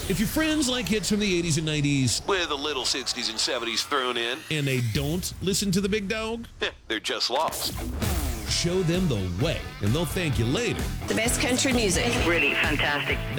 If your friends like hits from the 80s and 90s With a little 60s and 70s thrown in, and they don't listen to the big dog, they're just lost. show them the way, and they'll thank you later. The best country music. Really fantastic.